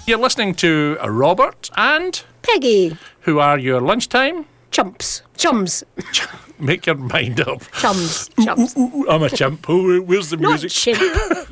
You're listening to Robert and Peggy. who are your lunchtime. Chums. Make your mind up. Chums. Ooh, I'm a chimp. Oh, where's the Not music? chimp.